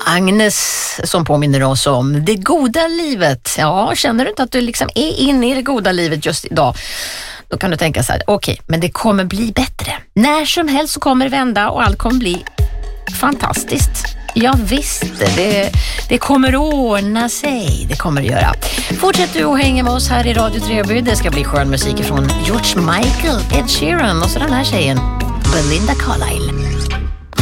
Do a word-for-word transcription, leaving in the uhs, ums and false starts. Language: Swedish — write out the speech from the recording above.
Agnes som påminner oss om det goda livet. Ja, känner du inte att du liksom är inne i det goda livet just idag? Då kan du tänka så här, okej, okay, men det kommer bli bättre. När som helst så kommer det vända och allt kommer bli fantastiskt. Ja visst, det, det kommer ordna sig, det kommer det göra. Fortsätt du att hänga med oss här i Radio Treby. Det ska bli skön musik från George Michael, Ed Sheeran och så den här tjejen, Belinda Carlisle.